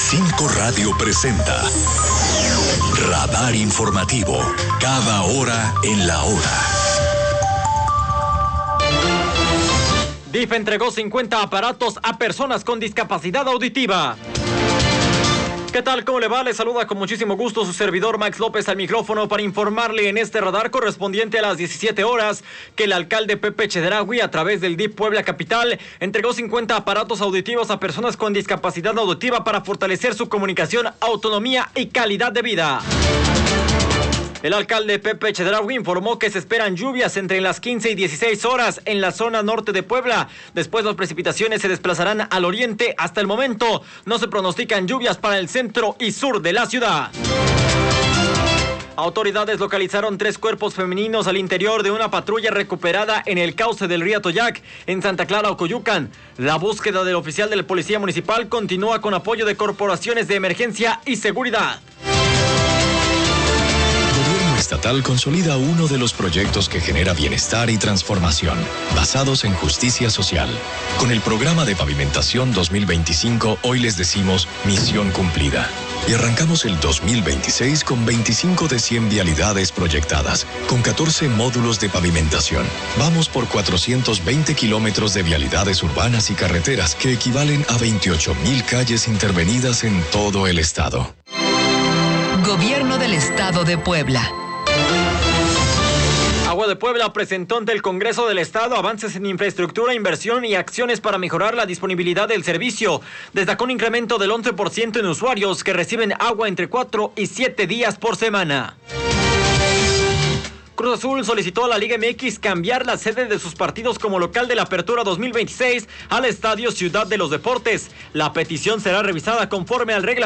5 Radio presenta Radar Informativo, cada hora en la hora. DIF entregó 50 aparatos a personas con discapacidad auditiva. ¿Qué tal? ¿Cómo le va? Le saluda con muchísimo gusto su servidor Max López al micrófono para informarle en este radar correspondiente a las 17 horas que el alcalde Pepe Chedraui, a través del DIF Puebla Capital, entregó 50 aparatos auditivos a personas con discapacidad auditiva para fortalecer su comunicación, autonomía y calidad de vida. El alcalde Pepe Chedraui informó que se esperan lluvias entre las 15 y 16 horas en la zona norte de Puebla. Después las precipitaciones se desplazarán al oriente. Hasta el momento no se pronostican lluvias para el centro y sur de la ciudad. Autoridades localizaron 3 cuerpos femeninos al interior de una patrulla recuperada en el cauce del río Atoyac, en Santa Clara, Ocoyucan. La búsqueda del oficial de la Policía Municipal continúa con apoyo de corporaciones de emergencia y seguridad. Estatal consolida uno de los proyectos que genera bienestar y transformación, basados en justicia social. Con el programa de pavimentación 2025, hoy les decimos misión cumplida. Y arrancamos el 2026 con 25 de 100 vialidades proyectadas, con 14 módulos de pavimentación. Vamos por 420 kilómetros de vialidades urbanas y carreteras, que equivalen a 28,000 calles intervenidas en todo el estado. Gobierno del Estado de Puebla. Agua de Puebla presentó ante el Congreso del Estado avances en infraestructura, inversión y acciones para mejorar la disponibilidad del servicio. Destacó un incremento del 11% en usuarios que reciben agua entre 4 y 7 días por semana. Cruz Azul solicitó a la Liga MX cambiar la sede de sus partidos como local de la Apertura 2026 al Estadio Ciudad de los Deportes. La petición será revisada conforme al reglamento